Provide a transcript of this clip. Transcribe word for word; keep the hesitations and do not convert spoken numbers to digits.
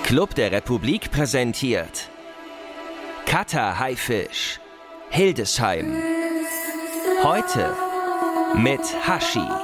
Club der Republik präsentiert Cutter Haifisch, Hildesheim. Heute mit Hashi.